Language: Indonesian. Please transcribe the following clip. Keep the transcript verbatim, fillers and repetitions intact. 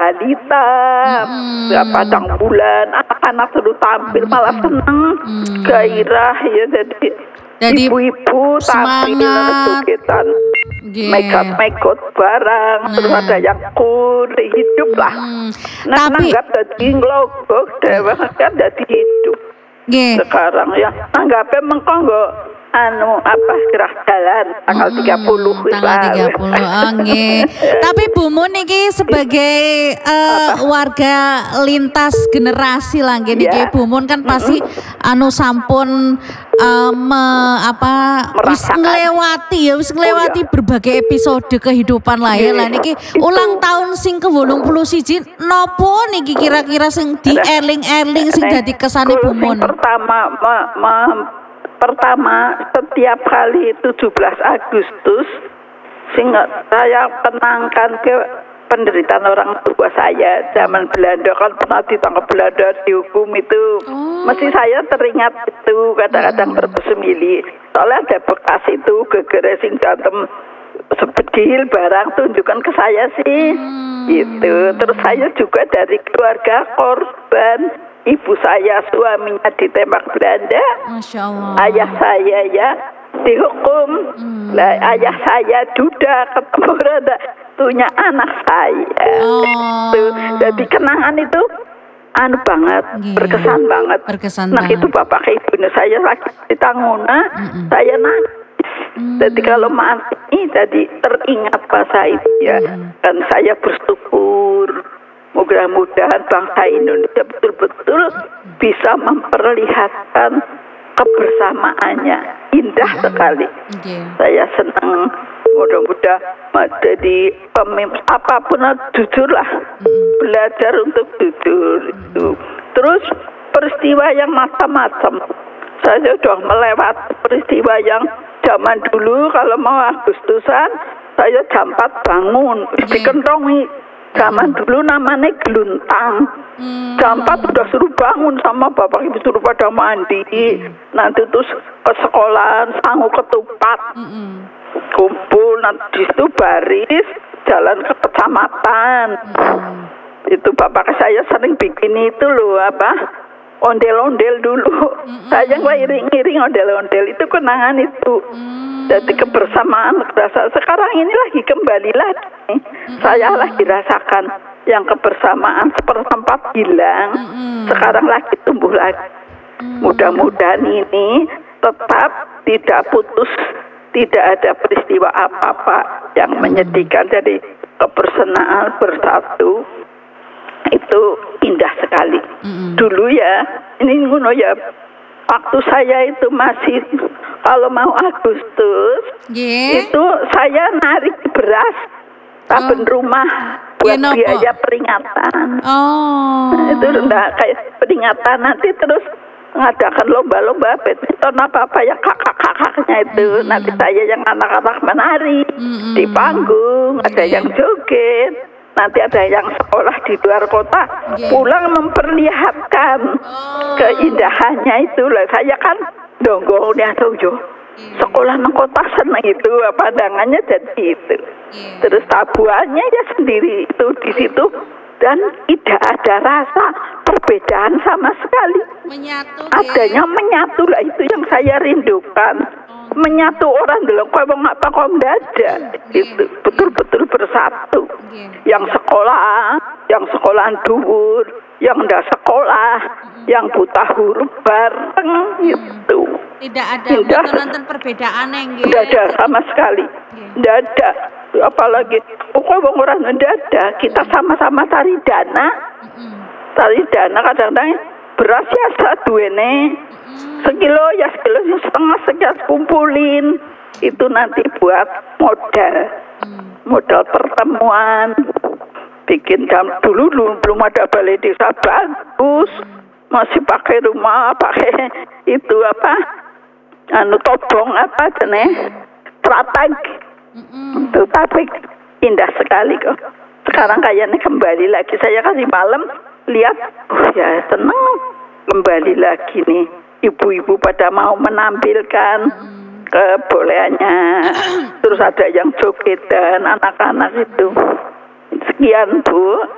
balita, Mm-mm. ya padang bulan, anak-anak terus tampil malah seneng, Mm. gairah ya jadi Jadi ibu-ibu tampil semangat. jogetan, Nggih. megot-megot barang, terus Nah. ada yang kur hidup lah. Mm. Nah, Tapi nanggap jadi nglogok dewe kan jadi hidup. nggih. Sekarang ya nanggapnya mengko nggo anu apa gerah jalan tanggal tiga puluh Mm, tanggal tiga puluh. Oh, nggih. Tapi Bu Mun niki sebagai eh, warga lintas generasi lah nggih niki Ya. Bu Mun kan pasti anu sampun eh, me- apa wis Merasakan. nglewati ya wis nglewati Oh, ya. berbagai episode kehidupan lah ya. Nggih, Lah niki itu. ulang tahun sing ke wolung puluh siji nopo niki kira-kira sing dieling-eling sing dadi kesane Bu Kalau sing Mun. pertama ma- ma- pertama setiap kali tujuh belas Agustus sing saya tenangkan ke penderitaan orang tua saya zaman Belanda kan pernah ditangkap Belanda dihukum itu Oh. mesti saya teringat itu kadang-kadang terbesemili soalnya ada bekas itu gegere sing cantem sepedil barang tunjukkan ke saya sih gitu terus saya juga dari keluarga korban ibu saya suaminya ditembak Belanda Masya Allah. ayah saya ya dihukum Hmm. lah ayah saya duda ketemu rada punya anak saya Oh. tuh jadi kenangan itu anu banget Nggih. berkesan banget Berkesan nah banget. itu bapak ibunya saya lagi di Tanguna Mm-mm. saya nangis Hmm. jadi kalau mati jadi teringat masa itu ya Hmm. dan saya bersyukur mudah-mudahan bangsa Indonesia betul-betul bisa memperlihatkan kebersamaannya indah sekali. Nggih. Saya senang mudah-mudahan jadi pemimpin apapun jujur lah belajar untuk jujur itu. Terus peristiwa yang macam-macam. Saya sudah melewati peristiwa yang zaman dulu kalau mau Agustusan saya jam empat bangun Nggih. dikentongi. Zaman dulu namanya geluntang. Hmm. Jam empat udah suruh bangun sama bapak ibu suruh pada mandi. Nanti terus ke sekolahan sangu ketupat. Mm-mm. Kumpul nanti di situ baris jalan ke kecamatan. Mm-mm. Itu bapak saya sering bikin itu loh apa ondel-ondel dulu. Saya ngiring-ngiring ondel-ondel itu kenangan itu. Mm. Jadi kebersamaan rasa sekarang ini lagi kembali lagi. Saya lagi rasakan yang kebersamaan seperempat hilang. Mm-mm. Sekarang lagi tumbuh lagi. Mudah-mudahan ini tetap tidak putus, tidak ada peristiwa apa-apa yang menyedihkan. Jadi kebersamaan bersatu itu indah sekali. Mm-mm. Dulu ya, ini ngono ya. Waktu saya itu masih kalau mau Agustus Nggih. itu saya narik beras saben rumah buat Iya, nopo? biaya peringatan. Oh. Itu rendah kayak peringatan nanti terus mengadakan lomba-lomba badminton apa-apa ya kakak-kakaknya itu nanti saya yang anak-anak menari Mm-mm. di panggung ada Oke. yang joget nanti ada yang sekolah di luar kota Oke. pulang memperlihatkan Oh. keindahannya itu lah saya kan donggolnya tuh jo sekolah nang kota seneng itu pandangannya jadi itu Iya. terus tabuannya ya sendiri itu di situ dan tidak ada rasa perbedaan sama sekali Menyatu. nggih. adanya menyatu lah itu yang saya rindukan menyatu orang dalam kau apa kau dada itu betul-betul bersatu Nggih. yang sekolah yang sekolahan dhuwur yang ndak sekolah yang buta huruf bareng itu Tidak ada Indah. nonton perbedaan nggih. tidak ada sama sekali tidak ada apalagi pokoknya wong orang tidak ada kita sama-sama cari dana Mm-mm. cari dana kadang-kadang beras ya satu ini sekilo ya sekilo ya setengah sekian kumpulin itu nanti buat modal Mm. modal pertemuan bikin jam dulu dulu belum ada balai desa bagus masih pakai rumah pakai itu apa anu tobong apa jenis tratag Mm-mm. itu tapi indah sekali kok sekarang kayaknya kembali lagi saya kasih malam lihat oh ya seneng kembali lagi nih ibu-ibu pada mau menampilkan kebolehannya terus ada yang joget dan anak-anak itu sekian Bu